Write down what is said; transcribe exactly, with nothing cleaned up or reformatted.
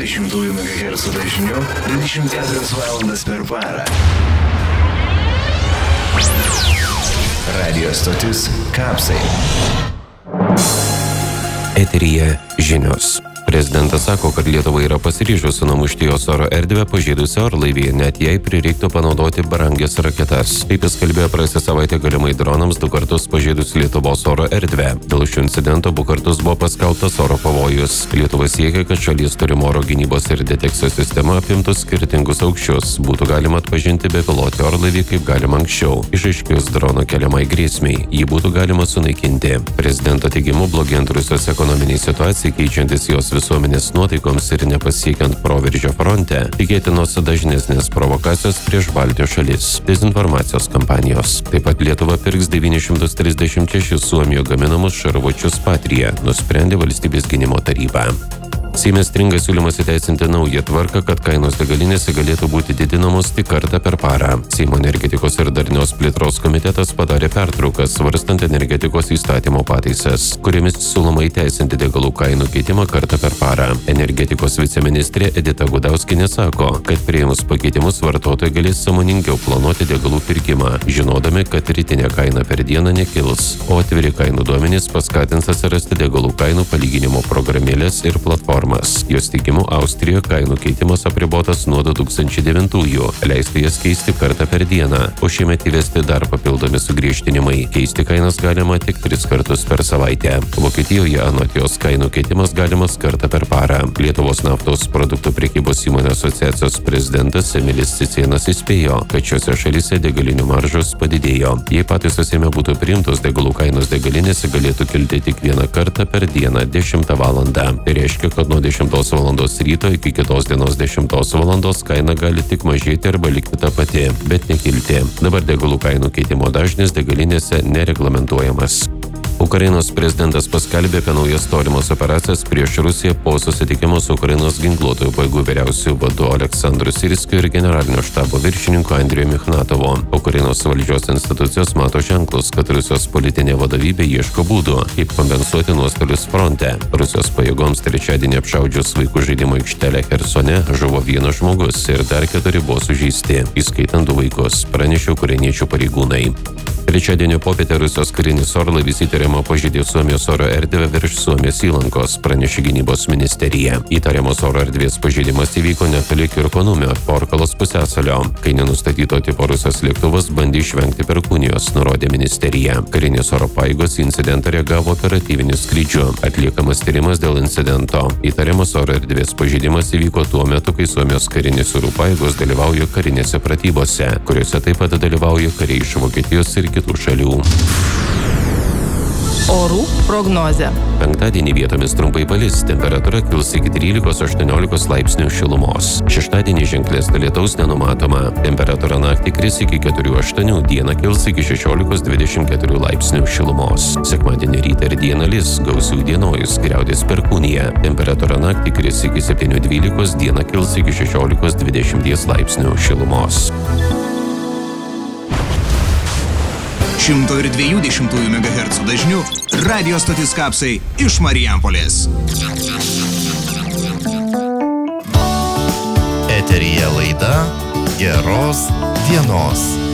dvidešimt megahercų dažniu dvidešimt keturias valandas per parą. Radio stotis Kapsai. Eteryje žinios. Prezidentas sako, kad Lietuva yra pasiryžusi numušti jos oro erdvę pažeidusią orlaivį, net jei prireiktų panaudoti brangias raketas. Taip jis kalbėjo praėjusią savaitę galimai dronams du kartus pažeidus Lietuvos oro erdvę. Dėl šio incidento du kartus buvo paskelbtas oro pavojus. Lietuva siekia, kad šalies turimo oro gynybos ir detekcijos sistema apimtų skirtingus aukščius. Būtų galima atpažinti bepilotį orlaivį kaip galima anksčiau. Išaiškėjus drono keliamai grėsmei, jį būtų galima sunaikinti. Prezidento teigimu, blogėjant Rusijos ekonominiai situacijai, keičiantis jos visuomenės nuotaikoms ir nepasiekiant proveržio fronte, tikėtinos dažnesnės provokacijos prieš Baltijos šalis, dezinformacijos kampanijos. Taip pat Lietuva pirks devynis šimtus trisdešimt šešis Suomijoje gaminamus šarvuočius Patria, nusprendė Valstybės gynimo taryba. Seime stringa siūlymas įteisinti naują tvarką, kad kainos degalinėse galėtų būti didinamos tik kartą per parą. Seimo energetikos ir darnios plėtros komitetas padarė pertrauką svarstant energetikos įstatymo pataisas, kuriamis siūloma įteisinti degalų kainų keitimą kartą per parą. Energetikos viceministrė Edita Gudauskinė sako, kad priėmus pakeitimus vartotojai galės sąmoningiau planuoti degalų pirkimą, žinodami, kad rytinė kaina per dieną nekils, o atviri kainų duomenys paskatins atsirasti degalų kainų palyginimo programėlės ir platformos. Jos teigimu, Austrijoje kainų keitimas apribotas nuo du tūkstančiai devintųjų, leista jas keisti kartą per dieną, o šiemet įvesti dar papildomi sugriežtinimai. Keisti kainas galima tik tris kartus per savaitę. Vokietijoje anot jos kainų keitimas galimas kartą per parą. Lietuvos naftos produktų prekybos įmonių asociacijos prezidentas Emilis Cicėnas įspėjo, kad šiose šalyse degalinių maržos padidėjo. Jei pataisos Seime būtų priimtos, degalų kainos degalinėse galėtų kilti tik vieną kartą per dieną dešimtą valandą. Tai reiškia, kad nuo dešimtos valandos ryto iki kitos dienos dešimtos valandos kaina gali tik mažėti arba likti ta pati, bet nekilti. Dabar degalų kainų keitimo dažnis degalinėse nereglamentuojamas. Ukrainos prezidentas paskelbė apie naujas tolimas operacijas prieš Rusiją po susitikimo su Ukrainos ginkluotojų pajėgų vyriausiuoju vadu Aleksandru Sirskiu ir generalinio štabo viršininku Andriu Michnatovu. Ukrainos valdžios institucijos mato ženklus, kad Rusijos politinė vadovybė ieško būdų, kaip kompensuoti nuostolius fronte. Rusijos pajėgoms trečiadienį apšaudžius vaikų žaidimo aikštelę Chersone žuvo vienas žmogus ir dar keturi buvo sužeisti, įskaitant du vaikus, pranešė ukrainiečių pareigūnai. Trečiadienio popietę Rusijos karinis orlaivis įtariama pažeidė Suomijos oro erdvę virš Suomijos įlankos, pranešė gynybos ministerija. Įtariamos oro erdvės pažeidimas įvyko netoli Kirkonumio, Porkalos pusiasalio, kai nenustatyto tipo Rusijos lėktuvas bandė išvengti Perkūnijos, nurodė ministerija. Karinės oro pajėgos į incidentą reagavo operatyviniu skrydžiu. Atliekamas tyrimas dėl incidento. Įtariamas oro erdvės pažeidimas įvyko tuo metu, kai Suomijos karinės oro pajėgos dalyvauja karinėse pratybose, kuriuose taip pat dalyvauja kariai iš Vokietijos ir kitų šalių. Orų prognozė. Penktadienį vietomis trumpai palis, temperatūra kils iki trylikos aštuoniolikos laipsnių šilumos. Šeštadienį ženklesnio lietaus nenumatoma. Temperatūra naktį kris iki keturių aštuonių, dieną kils iki šešiolikos dvidešimt keturių laipsnių šilumos. Sekmadienį rytą ir dieną lis, gausių įdienojus, griaudės Perkūnija. Temperatūra naktį kris iki septynių dvylikos, dieną kils iki šešiolikos dvidešimt laipsnių šilumos. šimto dviejų dešimtųjų megahercų dažniu radio stotis Kapsai iš Marijampolės. Eteryje laida Geros dienos.